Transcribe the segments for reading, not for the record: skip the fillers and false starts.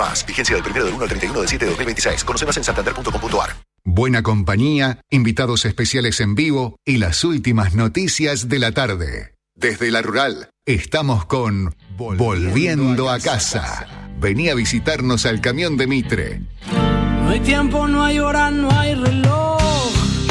más. Vigencia del 1/1 al 31/7/2026. Conoce más en santander.com.ar. Buena compañía, invitados especiales en vivo y las últimas noticias de la tarde. Desde La Rural, estamos con Volviendo a Casa. Vení a visitarnos al Camión de Mitre. No hay tiempo, no hay hora, no hay reloj.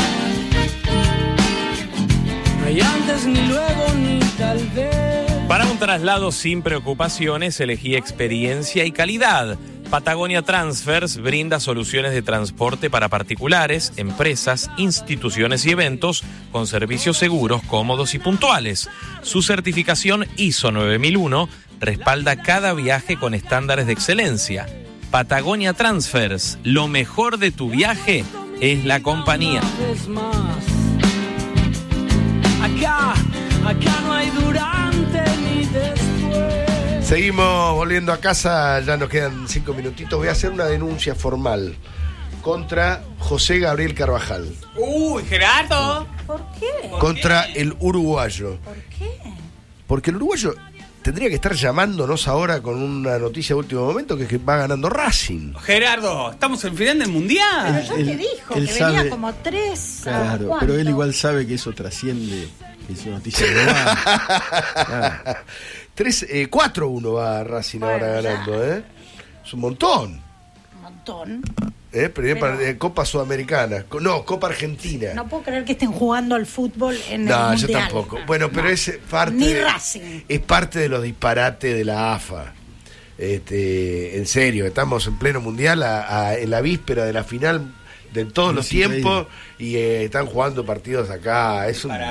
No hay antes, ni luego, ni tal vez. Para un traslado sin preocupaciones, elegí experiencia y calidad. Patagonia Transfers brinda soluciones de transporte para particulares, empresas, instituciones y eventos con servicios seguros, cómodos y puntuales. Su certificación ISO 9001 respalda cada viaje con estándares de excelencia. Patagonia Transfers, lo mejor de tu viaje es la compañía. Acá no hay durante ni después. Seguimos volviendo a casa, ya nos quedan 5 minutitos. Voy a hacer una denuncia formal contra José Gabriel Carvajal. ¡Uy, Gerardo! ¿Por qué? Contra el uruguayo. ¿Por qué? Porque el uruguayo tendría que estar llamándonos ahora con una noticia de último momento, que es que va ganando Racing. Gerardo, estamos en final del Mundial. Pero ya te dijo él que sabe, venía como 3. Claro, pero él igual sabe que eso trasciende, que es una noticia global. 4-1 va Racing ahora ganando, ¿eh? Es un montón. Un montón. Pero Copa Sudamericana. No, Copa Argentina. No puedo creer que estén jugando al fútbol en el No, Mundial. yo tampoco. Bueno, pero es parte. Ni Racing. Es parte de los disparates de la AFA. En serio, estamos en pleno Mundial, en la víspera de la final de todos los tiempos, y están jugando partidos acá. Es un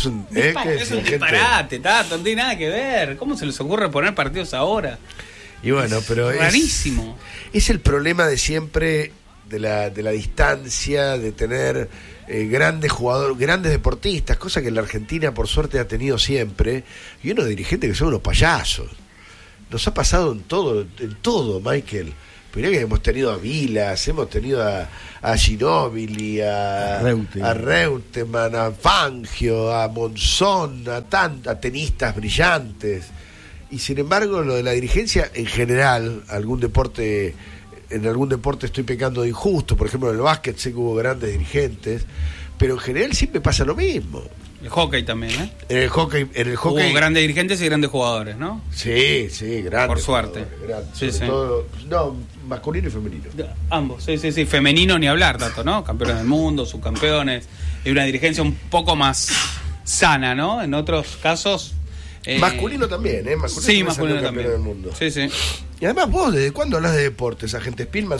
disparate, Tato, no tiene nada que ver. ¿Cómo se les ocurre poner partidos ahora? Y bueno, pero rarísimo. Es el problema de siempre de la distancia, de tener grandes jugadores, grandes deportistas, cosa que la Argentina por suerte ha tenido siempre, y unos dirigentes que son unos payasos. Nos ha pasado en todo, Michael. Mirá que hemos tenido a Vilas, hemos tenido a Ginóbili, a Reutemann, a Fangio, a Monzón, a tenistas brillantes. Y sin embargo, lo de la dirigencia en general, en algún deporte estoy pecando de injusto. Por ejemplo, en el básquet sé que hubo grandes dirigentes, pero en general siempre pasa lo mismo. El hockey también, ¿eh? En el hockey hubo grandes dirigentes y grandes jugadores, ¿no? Sí, grandes. Por suerte. Sí. Todo, no, masculino y femenino. Ambos, sí. Femenino ni hablar, Tato, ¿no? Campeones del mundo, subcampeones. Y una dirigencia un poco más sana, ¿no? En otros casos... masculino también, ¿eh? Masculino también. Del mundo. Sí. Y además vos, ¿desde cuándo hablas de deportes, agente Spillman?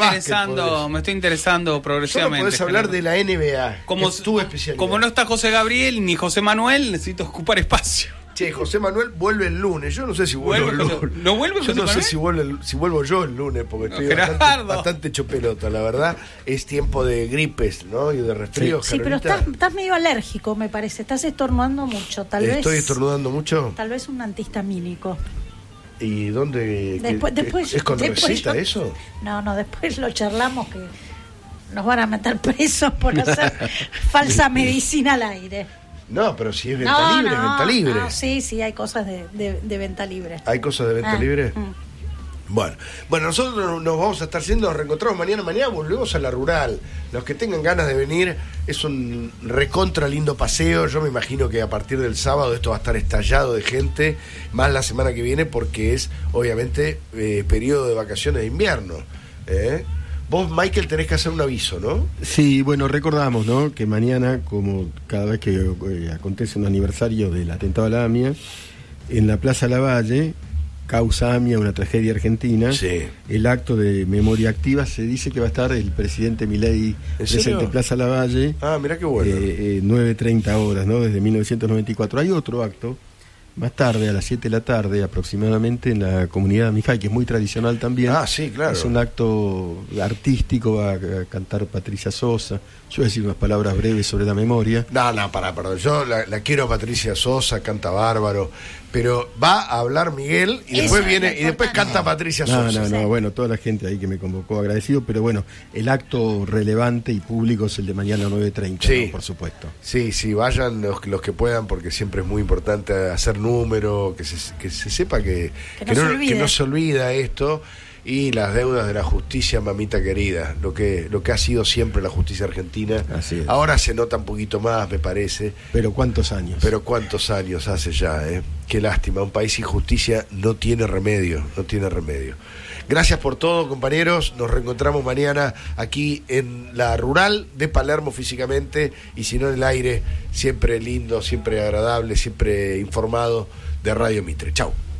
Me estoy interesando progresivamente. Solo podés hablar de la NBA, como es tu especialidad. Como no está José Gabriel ni José Manuel, necesito ocupar espacio. Che, José Manuel vuelve el lunes. Yo no sé si vuelvo el lunes. ¿No vuelve José Manuel? Yo no sé si vuelvo yo el lunes, porque estoy bastante hecho pelota, la verdad. Es tiempo de gripes, ¿no? Y de resfríos. Sí, pero estás medio alérgico, me parece. Estás estornudando mucho, tal vez. ¿Estoy estornudando mucho? Tal vez un antihistamínico. ¿Y dónde? Después, ¿Es con receta eso? No, después lo charlamos, que nos van a meter presos por hacer falsa medicina al aire. No, pero si es venta libre, es venta libre. No, sí, hay cosas de venta libre. ¿Hay cosas de venta libre? Bueno, nosotros nos vamos a estar nos reencontramos mañana volvemos a La Rural. Los que tengan ganas de venir, es un recontra lindo paseo. Yo me imagino que a partir del sábado esto va a estar estallado de gente, más la semana que viene, porque es obviamente periodo de vacaciones de invierno. Vos, Michael, tenés que hacer un aviso, ¿no? Sí, bueno, recordamos, ¿no?, que mañana, como cada vez que acontece un aniversario del atentado a la AMIA, en la Plaza Lavalle, causa AMIA, una tragedia argentina, el acto de memoria activa, se dice que va a estar el presidente Milei presente en Plaza Lavalle. Mirá qué bueno. 9:30 horas, ¿no?, desde 1994. Hay otro acto más tarde, a las 7 de la tarde aproximadamente, en la comunidad de Amifay, que es muy tradicional también. Sí, claro. Es un acto artístico, va a cantar Patricia Sosa. Yo voy a decir unas palabras breves sobre la memoria. Perdón. Yo la quiero a Patricia Sosa, canta bárbaro, pero va a hablar Miguel y después viene y después canta Patricia Sosa. No, bueno, toda la gente ahí que me convocó, agradecido, pero bueno, el acto relevante y público es el de mañana 9:30, ¿no? Por supuesto. Sí, vayan los que puedan, porque siempre es muy importante hacer número, que se sepa que no se olvida esto. y las deudas de la justicia, mamita querida, lo que ha sido siempre la justicia argentina. Así es. Ahora se nota un poquito más, me parece. Pero ¿cuántos años? Pero cuántos años hace ya, Qué lástima, un país sin justicia no tiene remedio, no tiene remedio. Gracias por todo, compañeros. Nos reencontramos mañana aquí en la Rural de Palermo físicamente, y si no en el aire, siempre lindo, siempre agradable, siempre informado, de Radio Mitre. Chau.